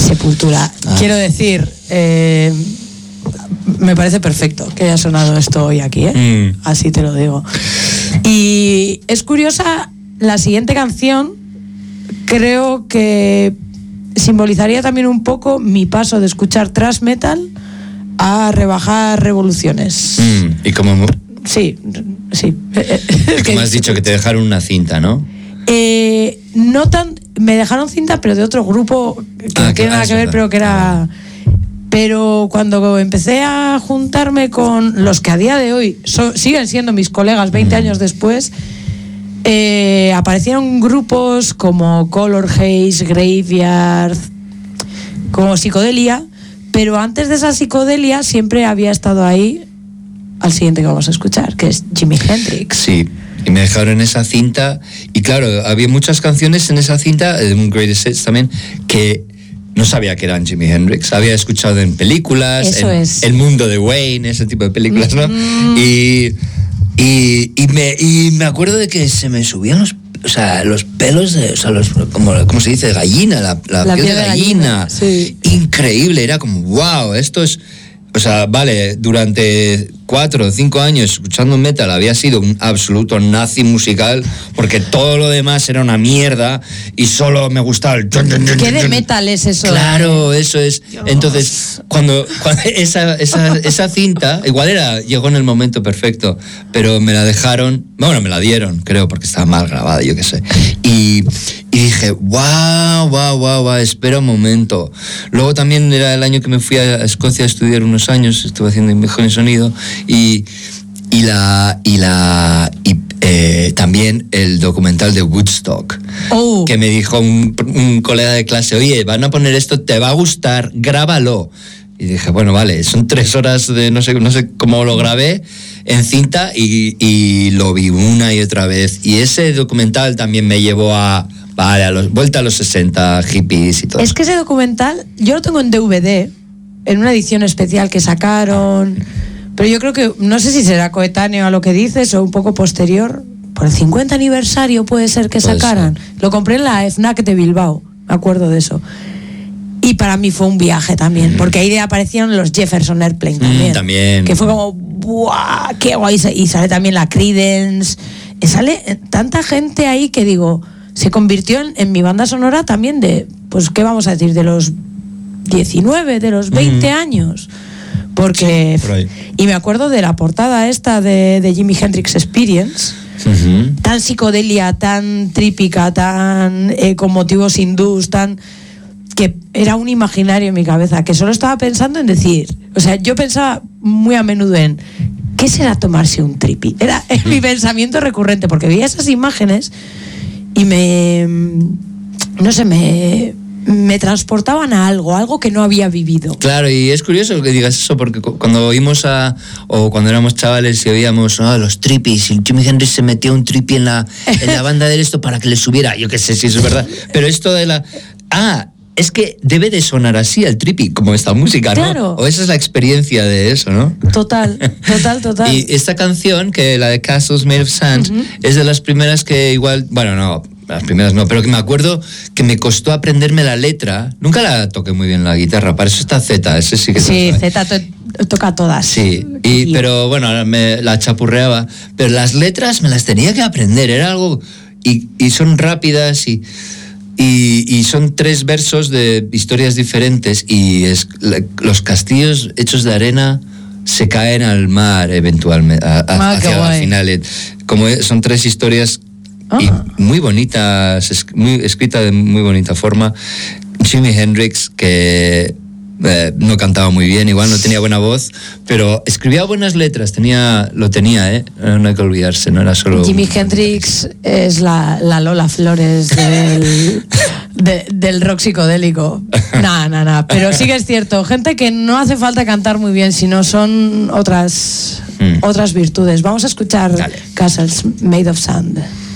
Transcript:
Sepultura. Quiero decir, me parece perfecto que haya sonado esto hoy aquí, así te lo digo. Y es curiosa, la siguiente canción creo que simbolizaría también un poco mi paso de escuchar thrash metal a rebajar revoluciones. ¿Y cómo? Sí. Y como has dicho, que te dejaron una cinta, ¿no? No tan... Me dejaron cinta, pero de otro grupo que no tiene nada que ver, pero que era... Pero cuando empecé a juntarme con los que a día de hoy siguen siendo mis colegas 20 años después, aparecieron grupos como Color Haze, Graveyard, como Psicodelia, pero antes de esa Psicodelia siempre había estado ahí al siguiente que vamos a escuchar, que es Jimi Hendrix. Sí, y me dejaron esa cinta, y claro, había muchas canciones en esa cinta, un Greatest Hits también, que no sabía que eran Jimi Hendrix. Había escuchado en películas, El Mundo de Wayne, ese tipo de películas, ¿no? Y me acuerdo de que se me subían los pelos, ¿cómo se dice? Gallina, la piel de gallina. Sí. Increíble, era como, wow, esto es... O sea, vale, durante 4 o 5 años escuchando metal había sido un absoluto nazi musical, porque todo lo demás era una mierda y solo me gustaba el... ¿Qué de metal es eso? Claro, eso es. Dios. Entonces, cuando esa cinta, igual llegó en el momento perfecto, pero me la dejaron, bueno, me la dieron, creo, porque estaba mal grabada, yo qué sé. Y dije, wow, espera un momento. Luego también era el año que me fui a Escocia a estudiar unos años, estuve haciendo imagen y sonido, y también el documental de Woodstock, que me dijo un colega de clase, oye, van a poner esto, te va a gustar, grábalo. Y dije, bueno, vale, son 3 horas de no sé cómo lo grabé en cinta, y lo vi una y otra vez. Y ese documental también me llevó vuelta a los 60, hippies y todo. Es que ese documental yo lo tengo en DVD, en una edición especial que sacaron, pero yo creo que, no sé si será coetáneo a lo que dices o un poco posterior, por el 50 aniversario puede ser que sacaran. Lo compré en la FNAC de Bilbao, me acuerdo de eso. Y para mí fue un viaje también, porque ahí aparecieron los Jefferson Airplane también. Que fue como, ¡buah! ¡Qué guay! Y sale también la Creedence. Sale tanta gente ahí que digo, se convirtió en mi banda sonora también de, pues, ¿qué vamos a decir? De los 19, de los 20 años. Porque... Sí, y me acuerdo de la portada esta de Jimi Hendrix Experience, tan psicodelia, tan trípica, tan con motivos hindús, tan... que era un imaginario en mi cabeza, que solo estaba pensando en decir, o sea, yo pensaba muy a menudo en ¿qué será tomarse un tripi? Era mi pensamiento recurrente, porque veía esas imágenes y me transportaban a algo que no había vivido. Claro, y es curioso que digas eso, porque cuando oímos o cuando éramos chavales y oíamos los trippies, y Jimi Hendrix se metió un trippy en la banda de esto para que le subiera, yo qué sé si eso es verdad, pero esto de la... es que debe de sonar así el trippy, como esta música, ¿no? Claro. O esa es la experiencia de eso, ¿no? Total. Y esta canción, que la de Castles Made of Sand, es de las primeras que igual... Bueno, no, las primeras no, pero que me acuerdo que me costó aprenderme la letra. Nunca la toqué muy bien la guitarra, para eso está Z, ese sí que... Sí, Z toca todas. Sí, pero bueno, me la chapurreaba. Pero las letras me las tenía que aprender, era algo... Y son rápidas y son 3 versos de historias diferentes, y los castillos hechos de arena se caen al mar eventualmente, hacia el final. Como son 3 historias y muy bonitas, muy escrita de muy bonita forma. Jimi Hendrix, que no cantaba muy bien, igual no tenía buena voz, pero escribía buenas letras, lo tenía, no hay que olvidarse, no era solo... Jimi Hendrix es la Lola Flores del rock psicodélico. Nada, pero sí que es cierto, gente que no hace falta cantar muy bien, sino son otras virtudes. Vamos a escuchar Castles Made of Sand.